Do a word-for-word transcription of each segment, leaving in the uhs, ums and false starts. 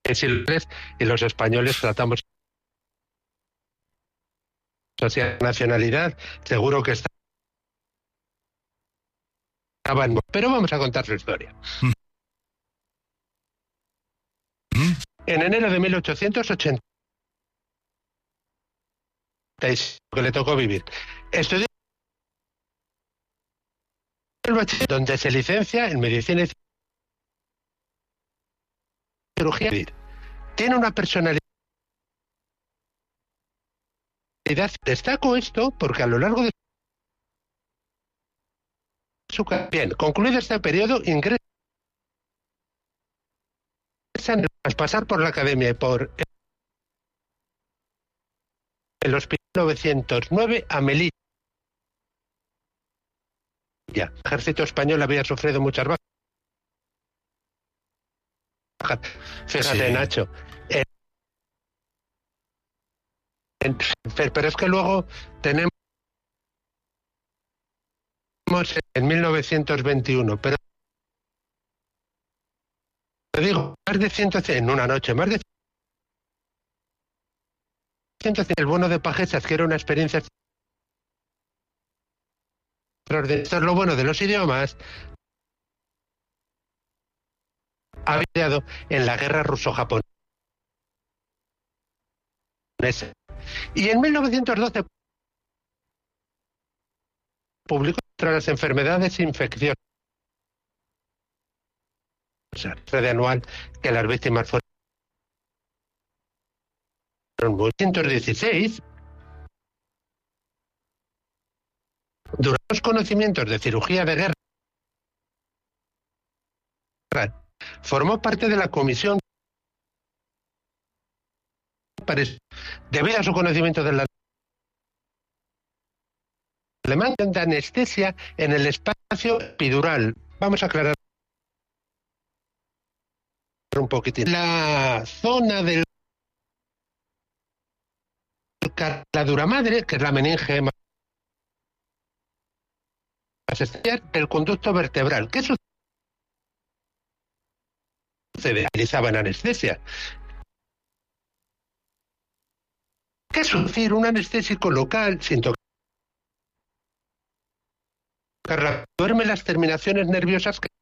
y los españoles tratamos así a nacionalidad, seguro que estaban, pero vamos a contar su historia. En enero de mil ochocientos ochenta y seis, que le tocó vivir, estudió el bachiller, donde se licencia en medicina y cirugía. Tiene una personalidad. Destaco esto porque a lo largo de su carrera, bien, concluido este periodo, ingresa tras pasar por la academia y por el hospital mil novecientos nueve a Melilla. El ejército español había sufrido muchas bajas. Fíjate, sí. Nacho. Eh, pero es que luego tenemos en mil novecientos veintiuno, pero te digo, más de ciento cien en una noche, más de ciento cien, el bono de Pajesas, que era una experiencia. Esto es lo bueno de los idiomas. Había estado en la guerra ruso-japonesa. Y en mil novecientos doce publicó contra las enfermedades infecciosas de anual que las víctimas fueron mil novecientos dieciséis. Durante los conocimientos de cirugía de guerra, formó parte de la comisión debido a su conocimiento de la alemán de anestesia en el espacio epidural. Vamos a aclarar un poquitín. La zona del la dura madre, que es la meninge más esencial, el conducto vertebral. ¿Qué sucede? Utilizaban anestesia. ¿Qué es decir? Un anestésico local sin tocar la duerme las terminaciones nerviosas que,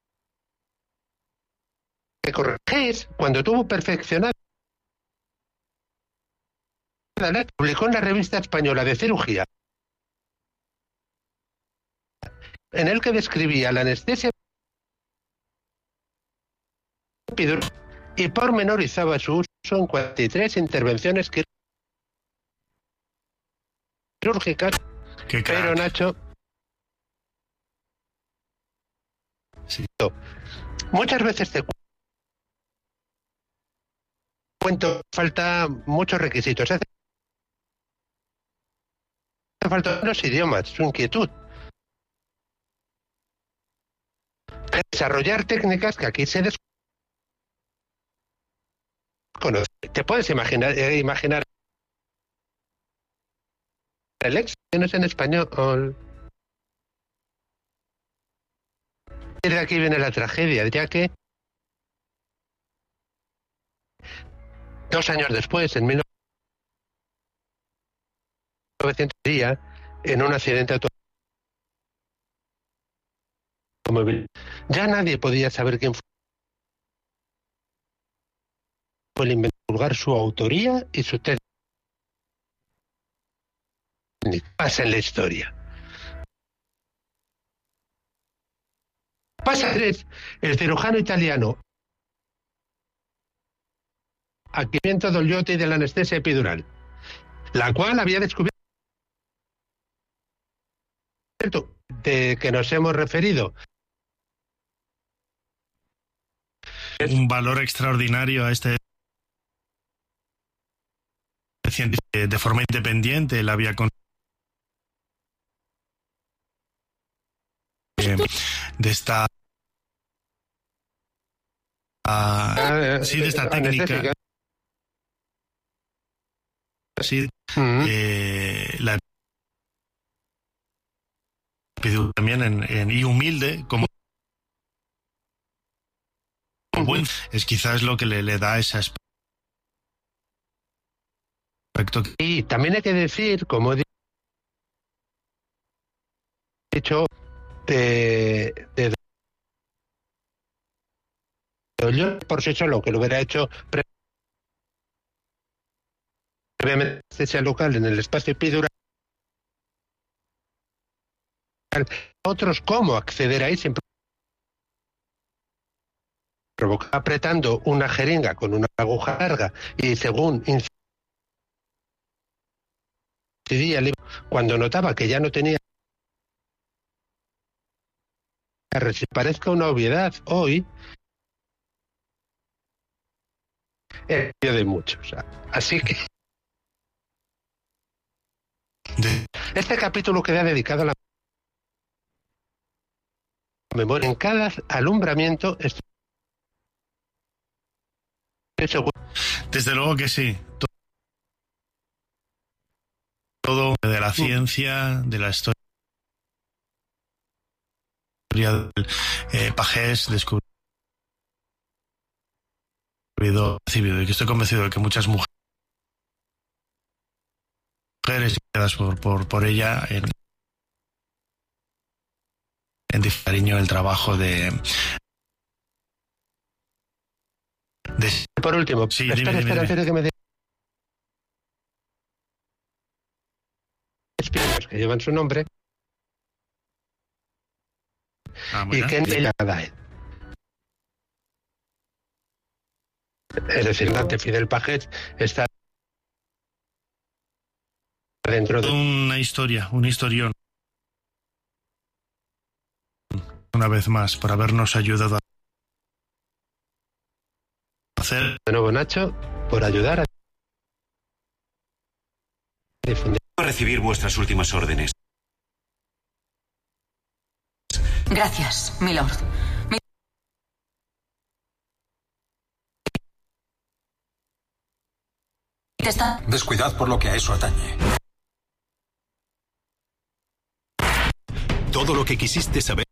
que corregís cuando tuvo perfeccionada. Publicó en la revista española de cirugía, en el que describía la anestesia y pormenorizaba su uso en cuarenta y tres intervenciones quirúrgicas. Pero Nacho, sí. Muchas veces te cuento, falta muchos requisitos. Hace falta los idiomas, su inquietud. Desarrollar técnicas que aquí se desconocen. Te puedes imaginar, eh, imaginar el éxito no es en español. Y de aquí viene la tragedia, ya que dos años después, en mil novecientos, en un accidente automóvil, ya nadie podía saber quién fue el inventor, divulgar su autoría y su técnica. Pasa en la historia. Pasa tres, el cirujano italiano Acquirente Dogliotti de la anestesia epidural, la cual había descubierto de que nos hemos referido. Un valor extraordinario a este científico de forma independiente, él había con de esta uh, sí de esta técnica sí uh-huh. eh, la pidió también en, en y humilde como buen es quizás lo que le, le da ese aspecto. Y también hay que decir, como he dicho, de, de, de yo por sí solo, que lo hubiera hecho previamente ese local en el espacio epidural, otros cómo acceder ahí sin provocar, apretando una jeringa con una aguja larga y según incidía el, cuando notaba que ya no tenía, parezca una obviedad hoy, es de muchos. Así que este capítulo queda dedicado a la memoria. En cada alumbramiento estoy seguro. Desde luego que sí. Todo de la ciencia, de la historia del eh, Pagés descubrido, recibido, y que estoy convencido de que muchas mujeres quedadas por, por, por ella en, en cariño el trabajo de, de... Por último, sí, espera, dime, espera, dime, espera que me dé espíritus que llevan su nombre. Ah, y que ella da él. Es decir, Dante Fidel Pagés está dentro de una historia, un historión. Una vez más, por habernos ayudado a hacer. De nuevo, Nacho, por ayudar a difundir. A recibir vuestras últimas órdenes. Gracias, milord. Mi... Está... Descuidad por lo que a eso atañe. Todo lo que quisiste saber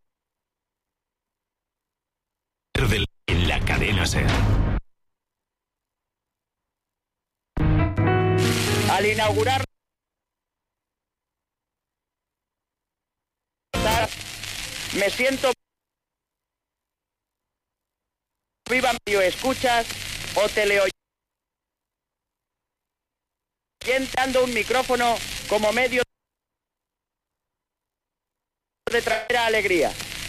del... en la cadena SER. Al inaugurar me siento viva medio escuchas o teleoyente dando un micrófono como medio de traer alegría.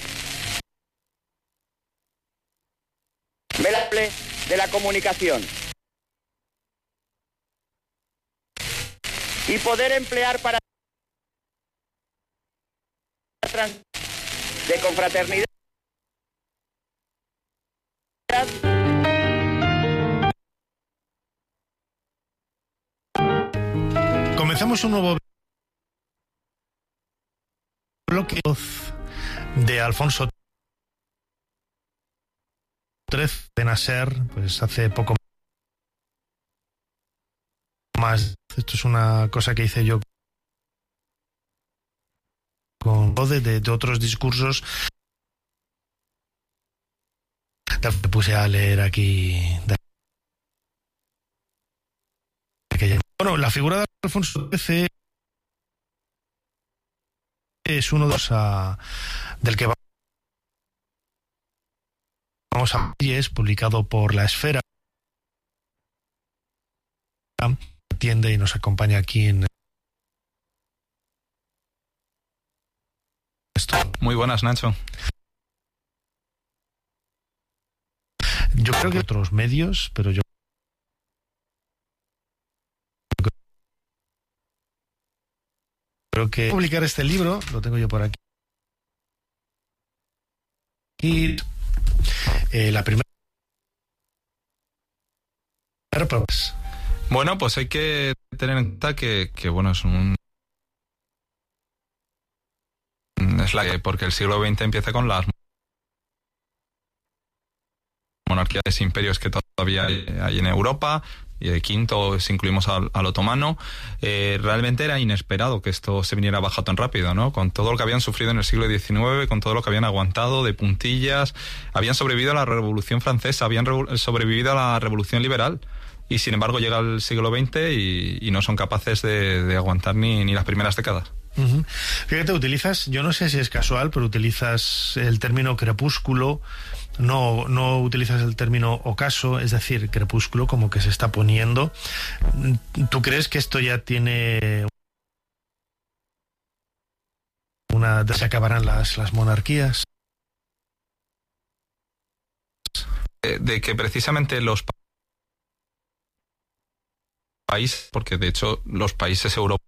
Me la hable de la comunicación y poder emplear para trans de confraternidad. Comenzamos un nuevo bloque de Alfonso trece de Nasser, pues hace poco más. Esto es una cosa que hice yo con de, de, de otros discursos. Me puse a leer aquí de aquella. Bueno, la figura de Alfonso trece es uno de los uh, del que vamos a y es publicado por La Esfera, atiende y nos acompaña aquí en esto. Muy buenas, Nacho. Yo creo que otros medios, pero yo creo que publicar este libro, lo tengo yo por aquí. Y eh, la primera. Bueno, pues hay que tener en cuenta que, que bueno, es un. Es la que, porque el siglo veinte empieza con las monarquías, imperios que todo. todavía hay en Europa. Y de quinto, si incluimos al, al otomano, eh, realmente era inesperado que esto se viniera abajo tan rápido, ¿no? Con todo lo que habían sufrido en el siglo diecinueve, con todo lo que habían aguantado de puntillas, habían sobrevivido a la Revolución Francesa, habían re- sobrevivido a la Revolución Liberal, y sin embargo llega el siglo veinte y, y no son capaces de, de aguantar ni, ni las primeras décadas. Uh-huh. Fíjate, utilizas, yo no sé si es casual, pero utilizas el término crepúsculo, no, no utilizas el término ocaso, es decir, crepúsculo como que se está poniendo. ¿Tú crees que esto ya tiene una... se acabarán las, las monarquías? De, de que precisamente los países, porque de hecho los países europeos,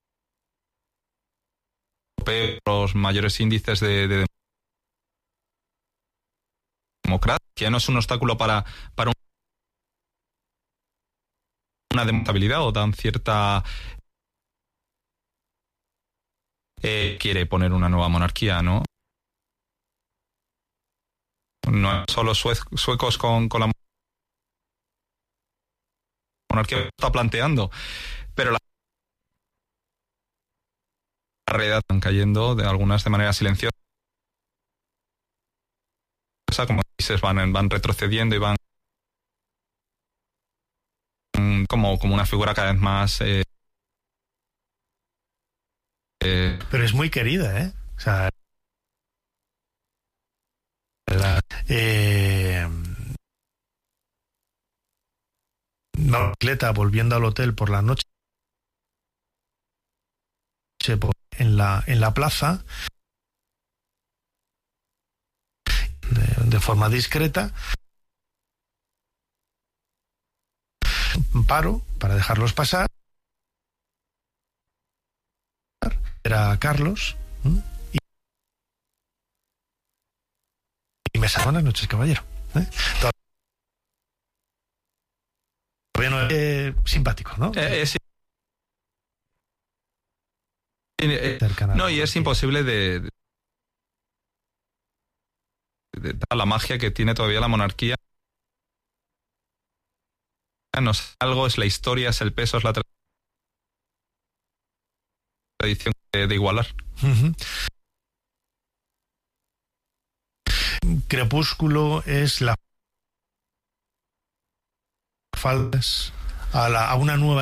los mayores índices de, de democracia, que no es un obstáculo para, para una democracia o dan cierta... Eh, quiere poner una nueva monarquía, ¿no? No solo sue- suecos con, con la monarquía está planteando, pero la la realidad están cayendo de algunas de manera silenciosa, como países van, van retrocediendo y van como, como una figura cada vez más eh, eh, pero es muy querida, ¿eh? O sea, la, eh, la bicicleta volviendo al hotel por la noche en la en la plaza de, de forma discreta, paro para dejarlos pasar, era Carlos, ¿eh? y, y me saludó, buenas noches, caballero, ¿eh? Todavía no es eh, simpático, ¿no? eh, es Eh, no, y es imposible de, de, de, de la magia que tiene todavía la monarquía. No es algo, es la historia, es el peso, es la tra- tradición de, de igualar. Uh-huh. Crepúsculo es la faltas a, la, a una nueva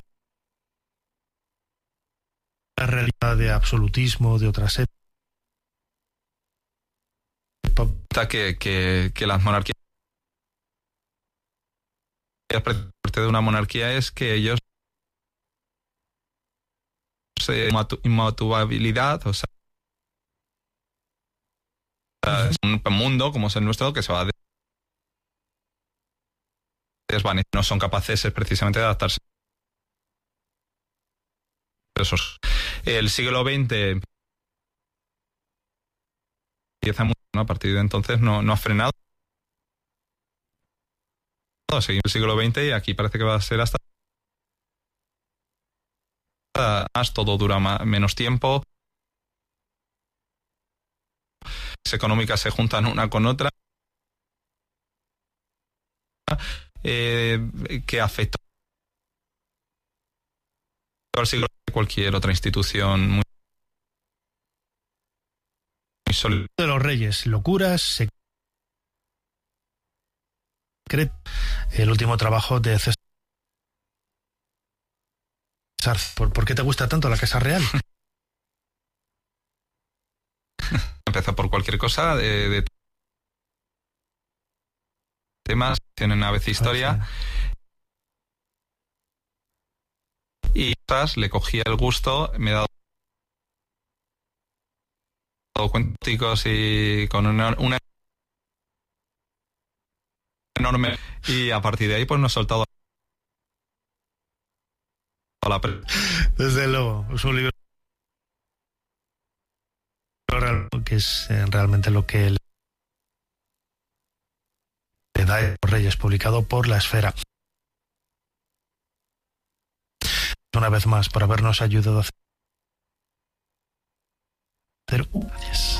realidad de absolutismo de otras épocas. Que, que, que las monarquías, parte de una monarquía es que ellos se inmutabilidad, o sea, uh-huh. Es un mundo como es el nuestro que se va a desvanecer, no son capaces precisamente de adaptarse. Esos. El siglo veinte empieza mucho, ¿no? A partir de entonces no, no ha frenado. Seguimos el siglo veinte y aquí parece que va a ser hasta más, todo dura más, menos tiempo. Las económicas se juntan una con otra, eh, que afectó al siglo de cualquier otra institución muy, muy sólida. De los reyes, locuras, secret, el último trabajo de César. ¿Por, ¿Por qué te gusta tanto la Casa Real? Empezó por cualquier cosa, de, de temas, tienen a veces historia. Ah, sí. Y le cogía el gusto, me he dado cuenticos y con una, una enorme, y a partir de ahí pues nos he soltado la pre- desde luego, es un libro que es realmente lo que le da a los Reyes, publicado por La Esfera. Una vez más por habernos ayudado a hacer. Gracias.